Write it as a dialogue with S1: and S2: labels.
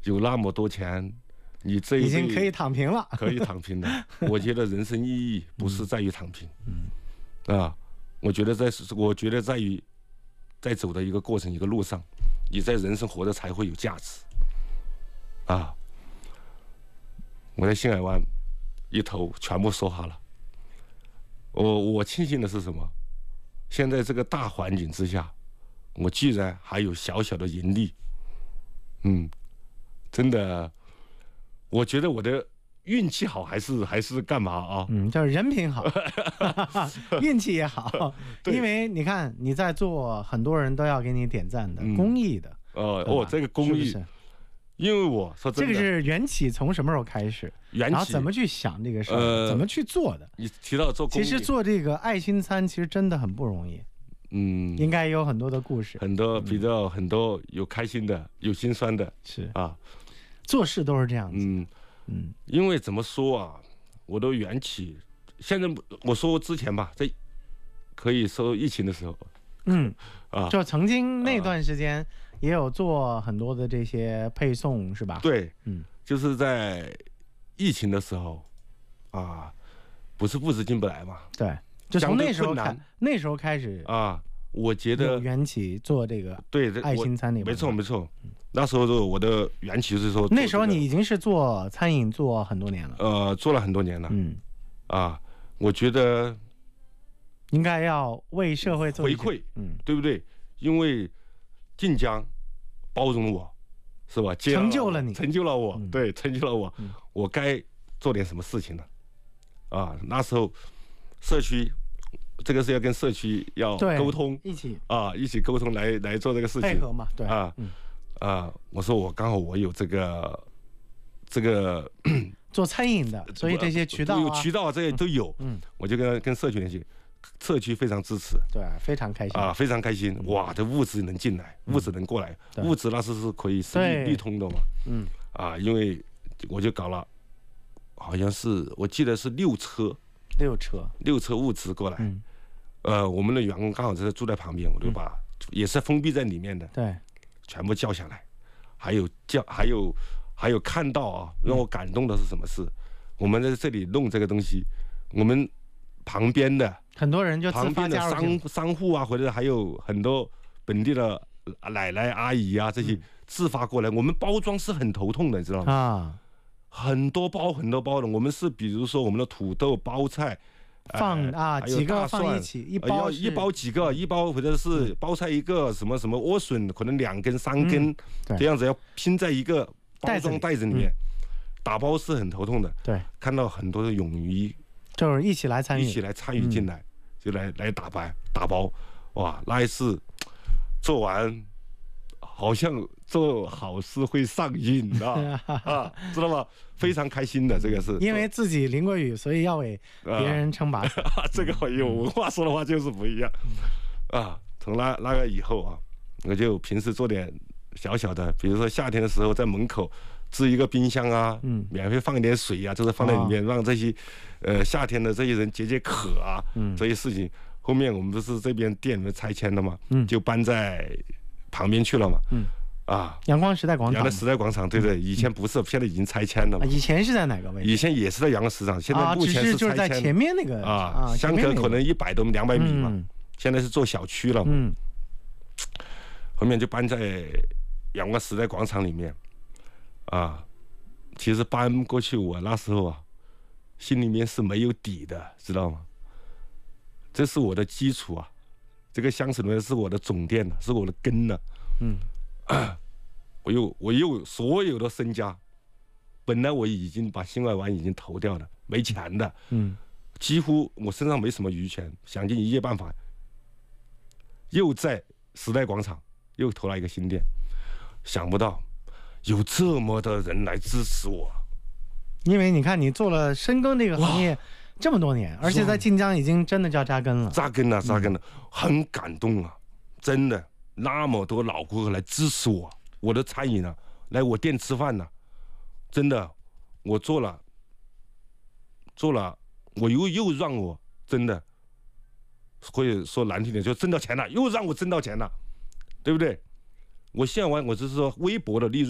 S1: 有那么多钱，你这一辈
S2: 已经可以躺平了，
S1: 可以躺平了。我觉得人生意义不是在于躺平，我觉得在于在走的一个过程一个路上，你在人生活的才会有价值啊！我在星海湾一头全部说好了。我庆幸的是什么？现在这个大环境之下，我居然还有小小的盈利，真的，我觉得我的运气好还是干嘛啊？
S2: 就是人品好，运气也好。因为你看你在做很多人都要给你点赞的公益的。
S1: 这个公益。
S2: 是不是？
S1: 因为我说真的，
S2: 这个是缘起从什么时候开始？然后怎么去想这个事儿，怎么去做的？
S1: 你提到做公益，
S2: 其实做这个爱心餐其实真的很不容易。应该有很多的故事，
S1: 很多很多有开心的，有心酸的，
S2: 是
S1: 啊，
S2: 做事都是这样子。
S1: 因为怎么说啊，我的缘起，现在我说之前吧，在可以说疫情的时候，
S2: 就曾经那段时间也有做很多的这些配送，是吧？
S1: 对，就是在疫情的时候啊，不是物资进不来嘛，
S2: 对，就从那时候开始
S1: 啊，我觉得
S2: 缘起做这个爱心餐那，
S1: 没错，那时候我的缘起就是说，
S2: 那时候你已经是做餐饮做很多年了，
S1: 做了很多年了，我觉得
S2: 应该要为社会做
S1: 回馈，对不对？因为晋江包容我，是吧？
S2: 成就了你，
S1: 成就了我，对，成就了我，我该做点什么事情了，那时候社区，这个是要跟社区要沟通，一起沟通来做这个事情，
S2: 配合嘛，对
S1: 我说我刚好我有这个
S2: 做餐饮的，所以这些渠道
S1: 这些都有，我就跟社区联系。社区非常支持，
S2: 对，非常开心
S1: 非常开心。哇，这物资能进来，物资能过来，物资那是可以利通的嘛。因为我就搞了，好像是我记得是6车物资过来。我们的员工刚好住在旁边，我就把也是封闭在里面的，
S2: 对，
S1: 全部叫下来。还有看到让我感动的是什么事？我们在这里弄这个东西，我们旁边的
S2: 很多人就自发加入，
S1: 旁边的商户或者还有很多本地的奶奶阿姨这些自发过来。我们包装是很头痛的，你知道吗？很多包的。我们是比如说我们的土豆、包菜
S2: 放几个放一起，一
S1: 包几个，一包或者是包菜一个，什么莴笋可能2根3根，这样子要拼在一个包装袋子里面。打包是很头痛的。
S2: 对，
S1: 看到很多的勇于
S2: 就是一起来参与
S1: 进来，就来打包，哇，那一次做完，好像做好事会上瘾知道吗？非常开心的，这个是
S2: 因为自己淋过雨，所以要为别人撑把伞。
S1: 这个有文化说的话就是不一样从那个以后我就平时做点小小的，比如说夏天的时候在门口支一个冰箱免费放一点水就是放在里面，让这些夏天的这些人解渴这些事情。后面我们不是这边店里面拆迁了嘛，就搬在旁边去了嘛，
S2: 阳光时代广
S1: 场，对对，以前不是，现在已经拆迁了嘛。
S2: 以前是在哪个位置？
S1: 以前也是在阳光时场，现在目前是
S2: 就是在前面那个
S1: 相隔可能100多200米嘛，现在是做小区了嘛。后面就搬在阳光时代广场里面。其实搬过去，我那时候心里面是没有底的，知道吗？这是我的基础这个乡村里面是我的总店是我的根我又所有的身家，本来我已经把新外湾已经投掉了，没钱的，几乎我身上没什么余钱，想尽一切办法，又在时代广场又投了一个新店，想不到有这么多人来支持我。
S2: 因为你看你做了深耕这个行业这么多年，而且在晋江已经真的叫扎根了，
S1: 很感动真的，那么多老顾客来支持我的餐饮来我店吃饭真的，我做了，我又让我真的，或者说难听点就挣到钱了，又让我挣到钱了，对不对？我现在我只是说微薄的利润。